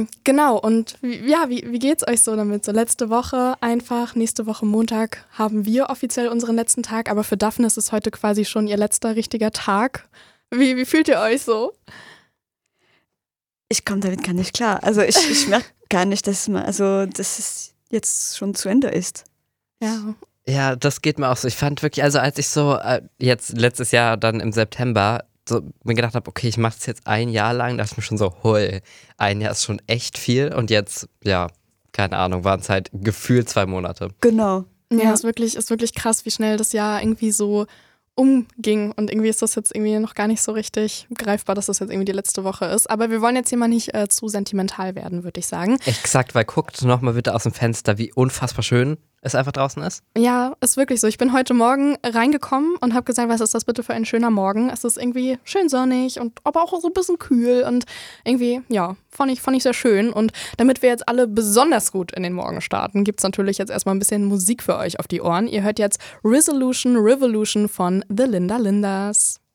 Genau, und wie geht's euch so damit? So letzte Woche einfach, nächste Woche Montag haben wir offiziell unseren letzten Tag, aber für Daphne ist es heute quasi schon ihr letzter richtiger Tag. Wie fühlt ihr euch so? Ich komme damit gar nicht klar. Also ich merke gar nicht, dass es jetzt schon zu Ende ist. Ja. Ja, das geht mir auch so. Ich fand wirklich, also als ich so jetzt letztes Jahr dann im September so mir gedacht habe, okay, ich mache es jetzt ein Jahr lang, dachte ich mir schon so, ein Jahr ist schon echt viel und jetzt, ja, keine Ahnung, waren es halt gefühlt 2 Monate. Genau. Ja, ist wirklich krass, wie schnell das Jahr irgendwie so umging und irgendwie ist das jetzt irgendwie noch gar nicht so richtig greifbar, dass das jetzt irgendwie die letzte Woche ist. Aber wir wollen jetzt hier mal nicht zu sentimental werden, würde ich sagen. Exakt, weil guckt nochmal bitte aus dem Fenster, wie unfassbar schön es einfach draußen ist. Ja, ist wirklich so. Ich bin heute Morgen reingekommen und habe gesagt, was ist das bitte für ein schöner Morgen? Es ist irgendwie schön sonnig und aber auch so ein bisschen kühl und irgendwie, ja, fand ich sehr schön. Und damit wir jetzt alle besonders gut in den Morgen starten, gibt es natürlich jetzt erstmal ein bisschen Musik für euch auf die Ohren. Ihr hört jetzt Resolution Revolution von The Linda Lindas.